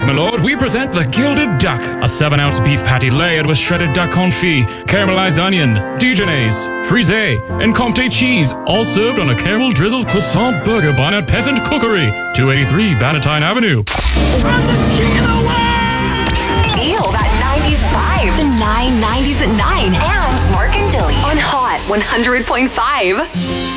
my lord, we present the Gilded Duck, a 7-ounce beef patty layered with shredded duck confit, caramelized onion, Dijonnaise, frisée, and Comté cheese, all served on a caramel-drizzled croissant burger bun at Peasant Cookery, 283 Bannatyne Avenue. I'm the king of the world! Feel that 90s vibe. The 990s at 9 and Mark and Dilly on Hot 100.5.